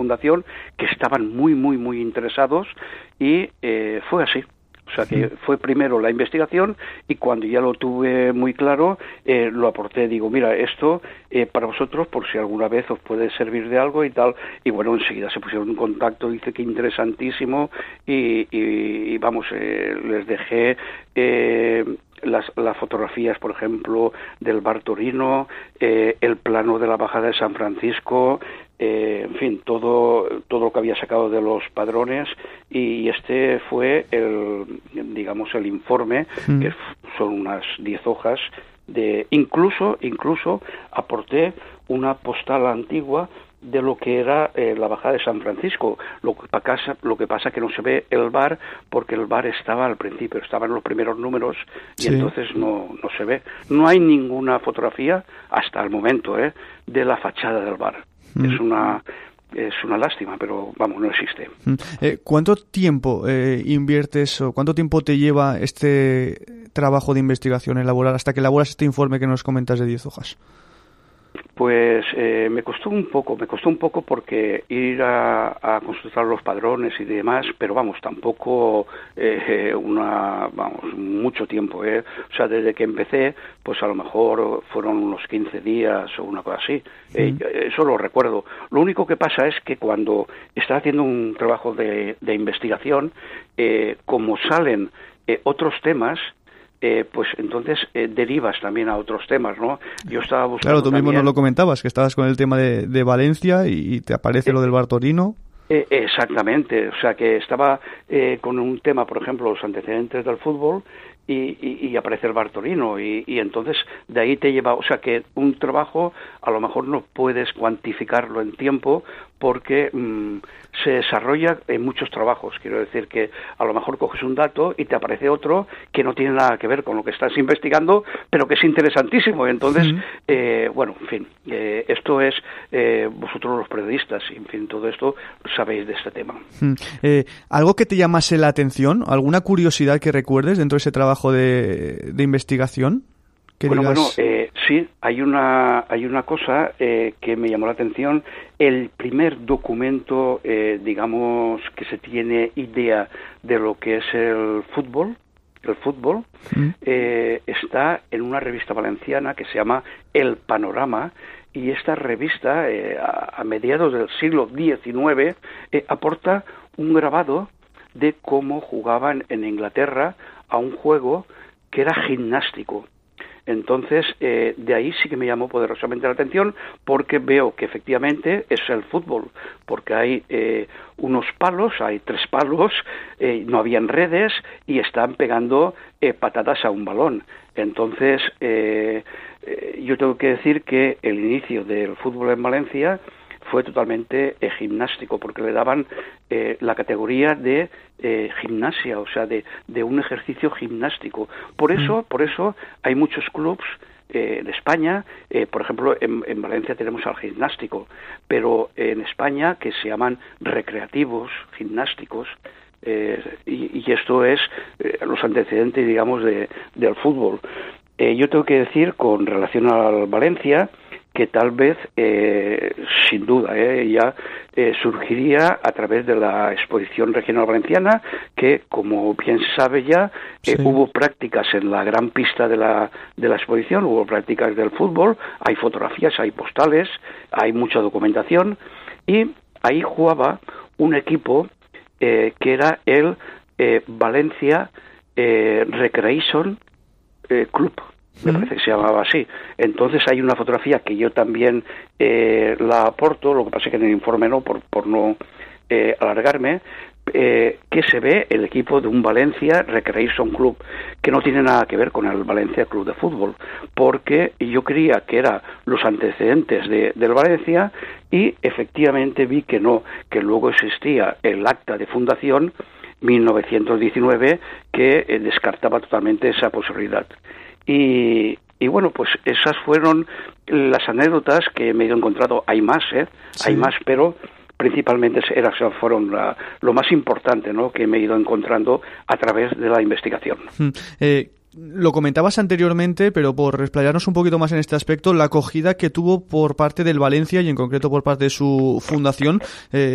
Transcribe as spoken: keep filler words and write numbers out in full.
fundación, que estaban muy, muy, muy interesados, y eh, fue así. O sea que fue primero la investigación, y cuando ya lo tuve muy claro, eh, lo aporté. Digo, mira, esto eh, para vosotros, por si alguna vez os puede servir de algo y tal. Y bueno, enseguida se pusieron en contacto, dice que interesantísimo, y, y, y vamos, eh, les dejé eh, las, las fotografías, por ejemplo, del Bar Torino, eh, el plano de la Bajada de San Francisco, Eh, en fin, todo todo lo que había sacado de los padrones, y este fue el, digamos, el informe, mm. que son unas diez hojas de, incluso incluso aporté una postal antigua de lo que era eh, la Bajada de San Francisco. Lo que pasa, lo que pasa que no se ve el bar, porque el bar estaba al principio, estaba en los primeros números, y sí. entonces no no se ve. No hay ninguna fotografía hasta el momento eh, de la fachada del bar. Es una es una lástima, pero vamos, no existe. Eh, ¿Cuánto tiempo eh, inviertes o cuánto tiempo te lleva este trabajo de investigación elaborar hasta que elaboras este informe que nos comentas de diez hojas? Pues eh, me costó un poco, me costó un poco porque ir a, a consultar los padrones y demás, pero vamos, tampoco eh, una, vamos, mucho tiempo, ¿eh? O sea, desde que empecé, pues a lo mejor fueron unos quince días o una cosa así. Mm. Eh, eso lo recuerdo. Lo único que pasa es que cuando estás haciendo un trabajo de, de investigación, eh, como salen eh, otros temas, Eh, pues entonces eh, derivas también a otros temas, ¿no? Yo estaba buscando. Claro, tú mismo también... nos lo comentabas, que estabas con el tema de, de Valencia y te aparece eh, lo del Bar Torino. Eh, exactamente, o sea que estaba eh, con un tema, por ejemplo, los antecedentes del fútbol, y, y, y aparece el Bar Torino, y, y entonces de ahí te lleva, o sea que un trabajo a lo mejor no puedes cuantificarlo en tiempo, porque mmm, se desarrolla en muchos trabajos. Quiero decir que a lo mejor coges un dato y te aparece otro que no tiene nada que ver con lo que estás investigando, pero que es interesantísimo. Entonces, mm. eh, bueno, en fin, eh, esto es, eh, vosotros los periodistas, en fin, todo esto sabéis de este tema. Mm. Eh, ¿Algo que te llamase la atención? ¿Alguna curiosidad que recuerdes dentro de ese trabajo de, de investigación? Bueno, digas... bueno, eh, sí, hay una hay una cosa eh, que me llamó la atención. El primer documento, eh, digamos, que se tiene idea de lo que es el fútbol, el fútbol, mm. eh, está en una revista valenciana que se llama El Panorama, y esta revista, eh, a, a mediados del siglo diecinueve, eh, aporta un grabado de cómo jugaban en Inglaterra a un juego que era gimnástico. Entonces, eh, de ahí sí que me llamó poderosamente la atención, porque veo que efectivamente es el fútbol, porque hay eh, unos palos, hay tres palos, eh, no habían redes, y están pegando eh, patadas a un balón. Entonces, eh, eh, yo tengo que decir que el inicio del fútbol en Valencia fue totalmente eh, gimnástico, porque le daban eh, la categoría de eh, gimnasia, o sea, de, de un ejercicio gimnástico. Por eso, por eso hay muchos clubs eh, en España, eh, por ejemplo, en, en Valencia tenemos al gimnástico, pero en España que se llaman recreativos, gimnásticos, eh, y, y esto es eh, los antecedentes, digamos, de, del fútbol. Eh, yo tengo que decir, con relación al Valencia, que tal vez, eh, sin duda, eh, ya eh, surgiría a través de la Exposición Regional Valenciana, que, como bien se sabe ya, eh, sí. hubo prácticas en la gran pista de la, de la exposición, hubo prácticas del fútbol, hay fotografías, hay postales, hay mucha documentación, y ahí jugaba un equipo eh, que era el eh, Valencia eh, Recreation eh, Club. Me parece que se llamaba así. Entonces hay una fotografía que yo también eh, la aporto, lo que pasa es que en el informe no, por, por no eh, alargarme, eh, que se ve el equipo de un Valencia Recreation Club, que no tiene nada que ver con el Valencia Club de Fútbol, porque yo creía que eran los antecedentes de, del Valencia, y efectivamente vi que no, que luego existía el acta de fundación mil novecientos diecinueve que eh, descartaba totalmente esa posibilidad. Y, y bueno, pues esas fueron las anécdotas que me he ido encontrando. Hay más, ¿eh? Sí. Hay más, pero principalmente eran, fueron la, lo más importante, ¿no?, que me he ido encontrando a través de la investigación. Mm. Eh, lo comentabas anteriormente, pero por explayarnos un poquito más en este aspecto, la acogida que tuvo por parte del Valencia y en concreto por parte de su fundación, eh,